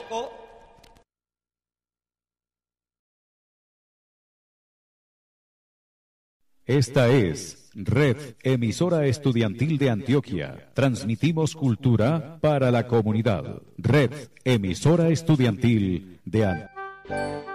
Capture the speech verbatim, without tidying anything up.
loco. Esta es Red Emisora Estudiantil de Antioquia. Transmitimos cultura para la comunidad. Red Emisora Estudiantil de Antioquia.